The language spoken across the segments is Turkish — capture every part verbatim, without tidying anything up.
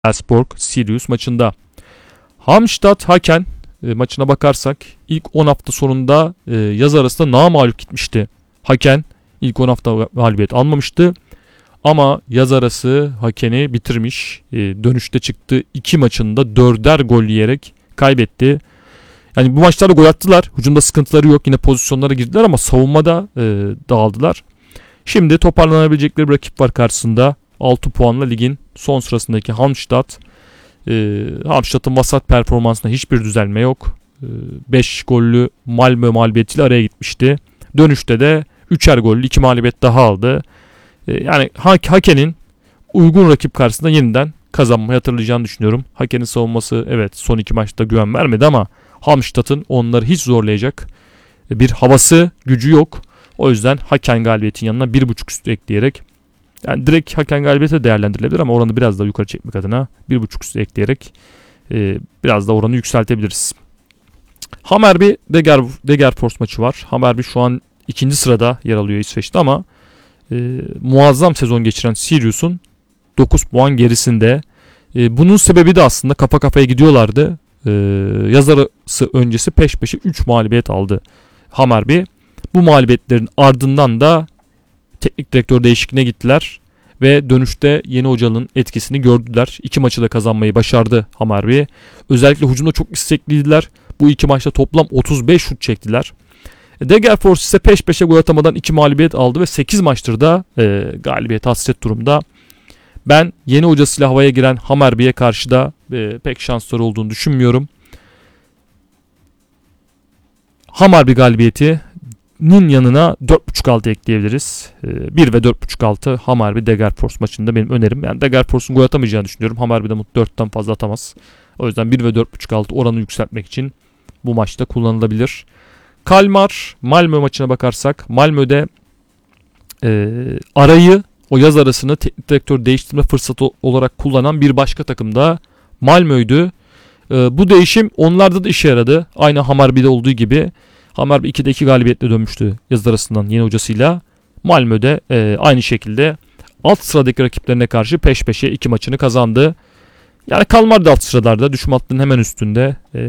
Elfsborg Sirius maçında. Halmstad-Haken e, maçına bakarsak ilk on hafta sonunda e, yaz arasında namağlup gitmişti. Haken ilk on hafta galibiyet almamıştı. Ama yaz arası Haken'i bitirmiş. E, dönüşte çıktı iki maçında dörder gol yiyerek kaybetti. Yani bu maçlarda gol attılar. Hücumda sıkıntıları yok. Yine pozisyonlara girdiler ama savunmada e, dağıldılar. Şimdi toparlanabilecekleri bir rakip var karşısında. altı puanla ligin son sırasındaki Halmstad. E, Halmstad'ın vasat performansında hiçbir düzelme yok. beş gollü Malmö mağlubiyetiyle araya gitmişti. Dönüşte de üçer gollü iki mağlubiyet daha aldı. E, yani Haken'in uygun rakip karşısında yeniden kazanmayı hatırlayacağını düşünüyorum. Haken'in savunması evet son iki maçta güven vermedi ama Halmstad'ın onları hiç zorlayacak bir havası, gücü yok. O yüzden Haken galibiyetin yanına bir buçuk üstü ekleyerek, yani direkt Haken galibiyeti değerlendirilebilir ama oranı biraz daha yukarı çekmek adına bir buçuk üstü ekleyerek e, biraz da oranı yükseltebiliriz. Hammarby Deger, Degerfors maçı var. Hammarby şu an ikinci sırada yer alıyor İsveç'te ama e, muazzam sezon geçiren Sirius'un dokuz puan gerisinde. E, bunun sebebi de aslında kafa kafaya gidiyorlardı. E, yaz arası öncesi peş peşe üç mağlubiyet aldı Hammarby. Bu mağlubiyetlerin ardından da teknik direktör değişikliğine gittiler ve dönüşte yeni hocanın etkisini gördüler. İki maçı da kazanmayı başardı Hammarby. Özellikle hücumda çok istekliydiler. Bu iki maçta toplam otuz beş şut çektiler. Degerfors ise peş peşe gol atamadan iki mağlubiyet aldı ve sekiz maçtır da e, galibiyet hasret durumda. Ben yeni hocasıyla havaya giren Hammarby'ye karşı da e, pek şansları olduğunu düşünmüyorum. Hammarby galibiyetinin yanına dört buçuk altı ekleyebiliriz. E, bir ve dört buçuk altı Hammarby Degerfors maçında benim önerim. Yani Degerfors'un gol atamayacağını düşünüyorum. Hammarby de dörtten fazla atamaz. O yüzden bir ve dört buçuk altı oranı yükseltmek için bu maçta kullanılabilir. Kalmar Malmö maçına bakarsak Malmö'de e, arayı o yaz arasını teknik direktör değiştirme fırsatı olarak kullanan bir başka takım da Malmö'ydü. E, bu değişim onlarda da işe yaradı. Aynı Hammarby'de olduğu gibi Hammarby ikide iki galibiyetle dönmüştü yaz arasından yeni hocasıyla. Malmö'de e, aynı şekilde alt sıradaki rakiplerine karşı peş peşe iki maçını kazandı. Yani Kalmar da alt sıralarda, düşme hattının hemen üstünde. E,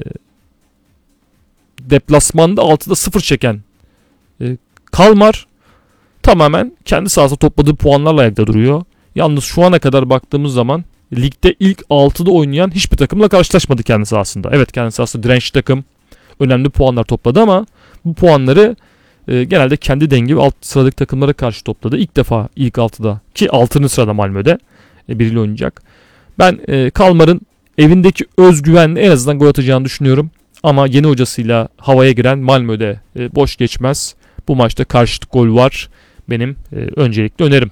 deplasmanda altıda sıfır çeken e, Kalmar tamamen kendi sahasında topladığı puanlarla ayakta duruyor. Yalnız şu ana kadar baktığımız zaman ligde ilk altıda oynayan hiçbir takımla karşılaşmadı kendi sahasında. Evet, kendi sahasında dirençli takım önemli puanlar topladı ama bu puanları e, genelde kendi dengi ve alt sıradaki takımlara karşı topladı. İlk defa ilk altıda, ki altıncı sırada Malmö'de e, biriyle oynayacak. Ben e, Kalmar'ın evindeki özgüvenle en azından gol atacağını düşünüyorum. Ama yeni hocasıyla havaya giren Malmö'de e, boş geçmez. Bu maçta karşılık gol var. Benim e, öncelikli önerim.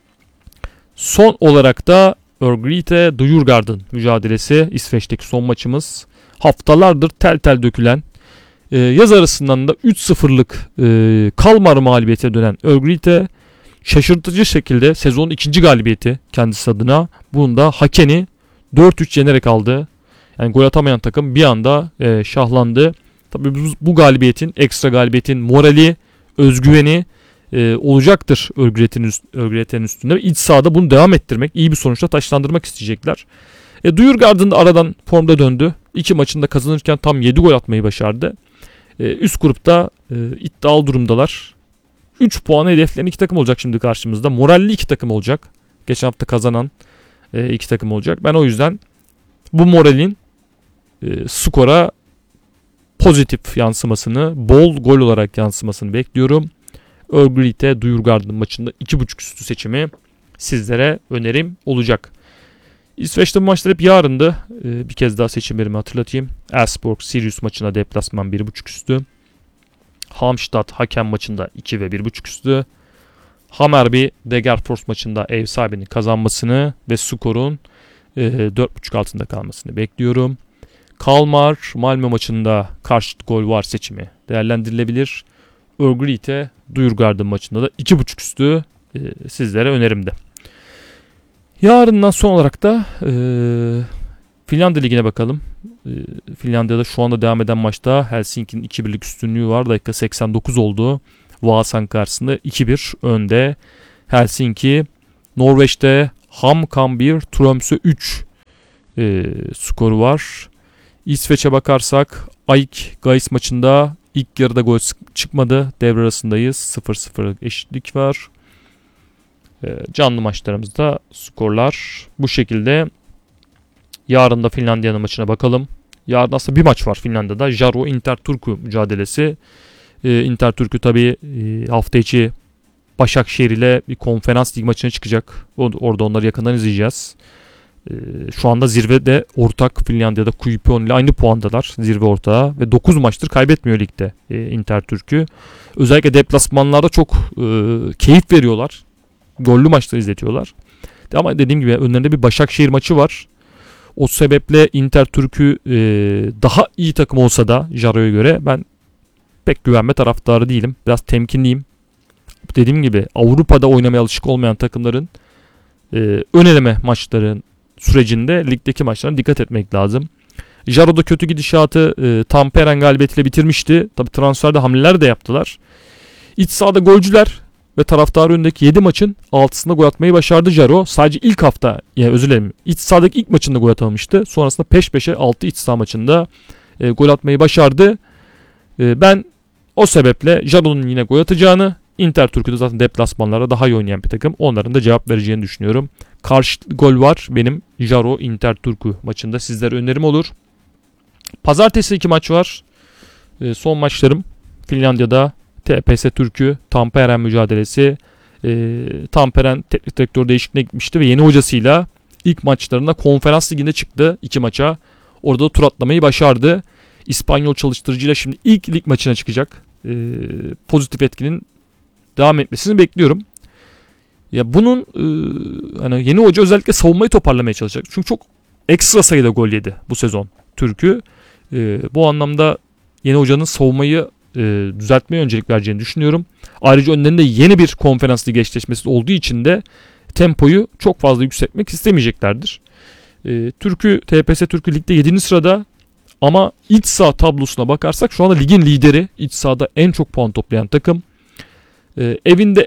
Son olarak da Örgryte Djurgården mücadelesi, İsveç'teki son maçımız. Haftalardır tel tel dökülen, e, yaz arasından da üç sıfırlık e, Kalmar mağlubiyetine dönen Örgryte şaşırtıcı şekilde sezonun ikinci galibiyeti kendisi adına. Bunda Haken'i dört üç yenerek aldı. Yani gol atamayan takım bir anda e, şahlandı. Tabii bu, bu galibiyetin, ekstra galibiyetin morali, özgüveni e, olacaktır Örgryte'nin üst, Örgryte'nin üstünde. Ve iç sahada bunu devam ettirmek, iyi bir sonuçla taşlandırmak isteyecekler. E, Djurgården da aradan formda döndü. İki maçında kazanırken tam yedi gol atmayı başardı. E, üst grupta e, iddialı durumdalar. üç puanı hedefleyen iki takım olacak şimdi karşımızda. Moralli iki takım olacak. Geçen hafta kazanan e, iki takım olacak. Ben o yüzden bu moralin e, skora pozitif yansımasını, bol gol olarak yansımasını bekliyorum. Örgryte Djurgården maçında iki buçuk üstü seçimi sizlere önerim olacak. İsveç'te bu maçlar hep yarındı. E, bir kez daha seçimlerimi hatırlatayım. Elfsborg Sirius maçına deplasman bir buçuk üstü. Halmstad Haken maçında iki ve bir buçuk üstü. Hammarby Degerfors maçında ev sahibinin kazanmasını ve skorun e, dört buçuk altında kalmasını bekliyorum. Kalmar Malmö maçında karşıt gol var seçimi değerlendirilebilir. Örgryte Djurgården maçında da iki buçuk üstü e, sizlere önerimde. Yarından son olarak da e, Finlandiya Ligi'ne bakalım. E, Finlandiya'da şu anda devam eden maçta Helsinki'nin iki birlik üstünlüğü var. Dakika seksen dokuz oldu. Vaasan karşısında iki bir önde Helsinki. Norveç'te Hamkambir Tromsø üç e, skoru var. İsveç'e bakarsak AEK Gais maçında ilk yarıda gol çıkmadı. Devre arasındayız. sıfır sıfır eşitlik var. E, canlı maçlarımızda skorlar bu şekilde. Yarın da Finlandiya'nın maçına bakalım. Yarın aslında bir maç var Finlandiya'da. Jaro Inter Turku mücadelesi. Ee, Inter Turku tabii e, hafta içi Başakşehir ile bir konferans lig maçına çıkacak. Orada onları yakından izleyeceğiz. Ee, şu anda zirvede ortak Finlandiya'da Kuipion ile aynı puandalar. Zirve ortağı ve dokuz maçtır kaybetmiyor ligde e, Inter Turku. Özellikle deplasmanlarda çok e, keyif veriyorlar. Gollü maçları izletiyorlar. Ama dediğim gibi önlerinde bir Başakşehir maçı var. O sebeple Inter Turku e, daha iyi takım olsa da Jaro'ya göre ben pek güvenme taraftarı değilim. Biraz temkinliyim. Dediğim gibi Avrupa'da oynamaya alışık olmayan takımların e, ön eleme maçların sürecinde ligdeki maçlarına dikkat etmek lazım. Jaro'da kötü gidişatı e, Tamperen galibiyetiyle bitirmişti. Tabi transferde hamleler de yaptılar. İç sahada golcüler ve taraftar önündeki yedi maçın altısında gol atmayı başardı Jaro. Sadece ilk hafta, yani özür dilerim, iç sahadaki ilk maçında gol atamamıştı. Sonrasında peş peşe altı iç saha maçında e, gol atmayı başardı. E, ben o sebeple Jaro'nun yine gol atacağını, Inter Turku'da zaten deplasmanlara daha iyi oynayan bir takım, onların da cevap vereceğini düşünüyorum. Karşı gol var benim Jaro Inter Turku maçında, sizlere önerim olur. Pazartesi iki maç var. E, son maçlarım Finlandiya'da T P S Türk'ü Tamperen mücadelesi. E, Tamperen teknik direktör değişikliğine gitmişti ve yeni hocasıyla ilk maçlarında konferans liginde çıktı iki maça. Orada da tur atlamayı başardı. İspanyol çalıştırıcıyla şimdi ilk lig maçına çıkacak. E, pozitif etkinin devam etmesini bekliyorum. Ya bunun e, hani yeni hoca özellikle savunmayı toparlamaya çalışacak. Çünkü çok ekstra sayıda gol yedi bu sezon Türk'ü. E, bu anlamda yeni hocanın savunmayı e, düzeltmeye öncelik vereceğini düşünüyorum. Ayrıca önlerinde yeni bir konferans ligi eşleşmesi olduğu için de tempoyu çok fazla yükseltmek istemeyeceklerdir. E, Türk'ü T P S Türk'ü ligde yedinci sırada, ama iç saha tablosuna bakarsak şu anda ligin lideri, iç sahada en çok puan toplayan takım. E, evinde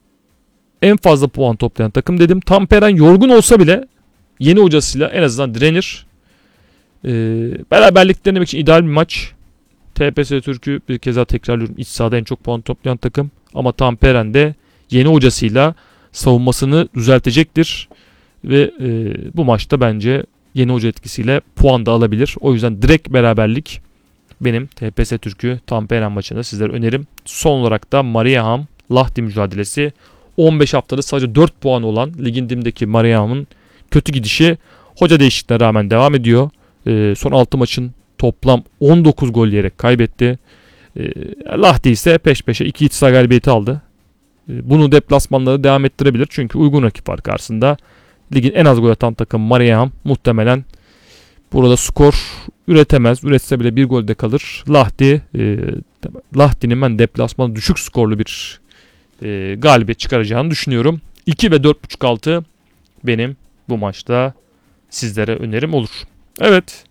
en fazla puan toplayan takım dedim. Tamperen yorgun olsa bile yeni hocasıyla en azından direnir. E, beraberlik denemek için ideal bir maç. T P S Türk'ü bir kez daha tekrarlıyorum, iç sahada en çok puan toplayan takım. Ama Tamperen de yeni hocasıyla savunmasını düzeltecektir. Ve e, bu maçta bence yeni hoca etkisiyle puan da alabilir. O yüzden direkt beraberlik benim T P S Türk'ü Tamperen maçında sizlere önerim. Son olarak da Mariehamn Lahti mücadelesi. on beş haftada sadece dört puan olan ligin dibindeki Mariehamn'ın kötü gidişi hoca değişikliğine rağmen devam ediyor. E, son altı maçın toplam on dokuz gol yiyerek kaybetti. E, Lahti ise peş peşe iki iç saha galibiyeti aldı. E, bunu deplasmanları devam ettirebilir. Çünkü uygun rakip var karşısında. Ligin en az gol atan takım Mariehamn muhtemelen burada skor üretemez. Üretse bile bir golde kalır. Lahti, e, Lahti'nin ben deplasman düşük skorlu bir e, galibiyet çıkaracağını düşünüyorum. iki ve dört buçuk altı benim bu maçta sizlere önerim olur. Evet.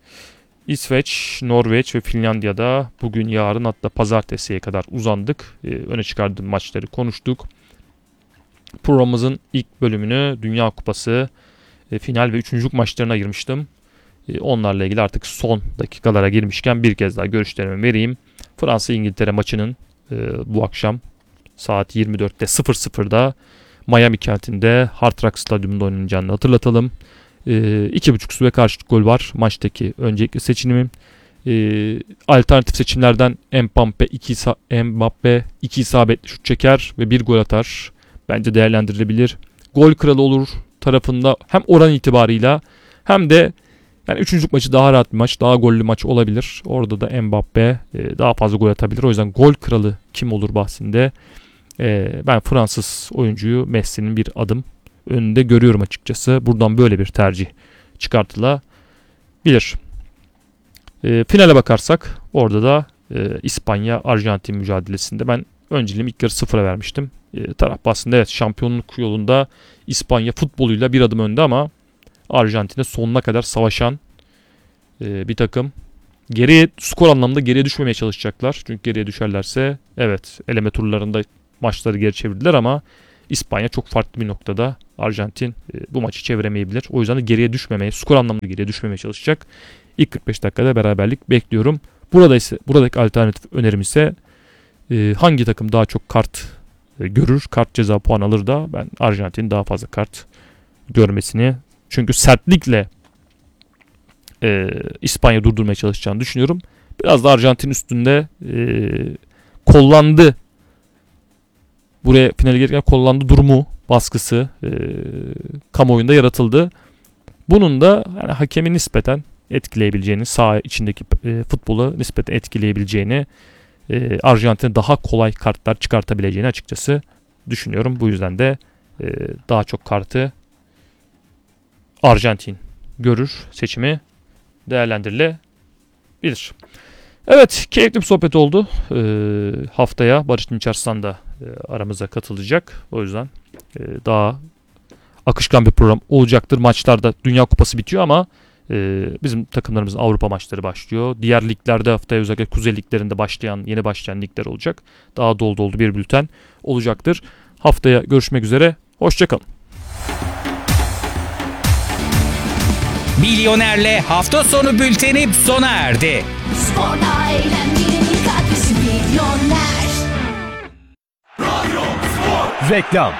İsveç, Norveç ve Finlandiya'da bugün, yarın, hatta pazartesiye kadar uzandık. E, öne çıkardığım maçları konuştuk. Programımızın ilk bölümünü Dünya Kupası e, final ve üçüncülük maçlarına ayırmıştım. E, onlarla ilgili artık son dakikalara girmişken bir kez daha görüşlerimi vereyim. Fransa-İngiltere maçının e, bu akşam saat yirmi dörtte sıfır sıfırda Miami kentinde Hard Rock Stadyumunda oynanacağını hatırlatalım. E, iki buçuk süre karşılık gol var maçtaki öncelikli seçimim. E, alternatif seçimlerden Mbappe iki, Mbappe iki isabetli şut çeker ve bir gol atar. Bence değerlendirilebilir. Gol kralı olur tarafında hem oran itibarıyla hem de yani üçüncülük maçı daha rahat bir maç, daha gollü maç olabilir. Orada da Mbappe e, daha fazla gol atabilir. O yüzden gol kralı kim olur bahsinde e, ben Fransız oyuncuyu Messi'nin bir adım önünde görüyorum açıkçası. Buradan böyle bir tercih çıkartılabilir. E, finale bakarsak orada da e, İspanya-Arjantin mücadelesinde ben önceliğimi ilk yarı sıfıra vermiştim. E, taraf aslında evet, şampiyonluk yolunda İspanya futboluyla bir adım önde ama Arjantin'e sonuna kadar savaşan e, bir takım. Geriye, skor anlamında geriye düşmemeye çalışacaklar. Çünkü geriye düşerlerse evet, eleme turlarında maçları geri çevirdiler ama İspanya çok farklı bir noktada. Arjantin e, bu maçı çeviremeyebilir. O yüzden de geriye düşmemeye, skor anlamında geriye düşmemeye çalışacak. İlk kırk beş dakikada beraberlik bekliyorum. Burada ise buradaki alternatif önerim ise e, hangi takım daha çok kart e, görür, kart ceza puan alır da ben Arjantin'in daha fazla kart görmesini, çünkü sertlikle e, İspanya durdurmaya çalışacağını düşünüyorum. Biraz da Arjantin üstünde e, kollandı. Buraya finale gelirken kollandı durumu, baskısı e, kamuoyunda yaratıldı. Bunun da yani hakemi nispeten etkileyebileceğini, saha içindeki e, futbolu nispeten etkileyebileceğini, e, Arjantin'e daha kolay kartlar çıkartabileceğini açıkçası düşünüyorum. Bu yüzden de e, daha çok kartı Arjantin görür seçimi değerlendirilebilir. Evet, keyifli bir sohbet oldu. Ee, haftaya Barış Dinçarslan da e, aramıza katılacak. O yüzden e, daha akışkan bir program olacaktır. Maçlarda Dünya Kupası bitiyor ama e, bizim takımlarımızın Avrupa maçları başlıyor. Diğer liglerde haftaya özellikle Kuzey liglerinde başlayan, yeni başlayan ligler olacak. Daha dolu dolu bir bülten olacaktır. Haftaya görüşmek üzere. Hoşçakalın. Milyoner'le hafta sonu bülteni sona erdi. Sporla eğlencenin ilk adresi Milyoner. Radyo Spor. Reklam.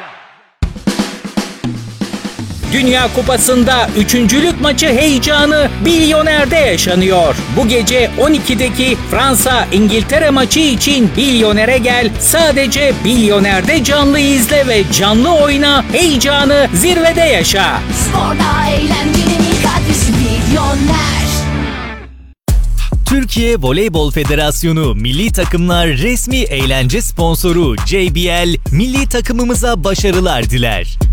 Dünya Kupası'nda üçüncülük maçı heyecanı Milyoner'de yaşanıyor. Bu gece on ikideki Fransa-İngiltere maçı için Milyoner'e gel. Sadece Milyoner'de canlı izle ve canlı oyna, heyecanı zirvede yaşa. Sporla eğlencenin ilk adresi Milyoner. Türkiye Voleybol Federasyonu Milli Takımlar resmi eğlence sponsoru J B L milli takımımıza başarılar diler.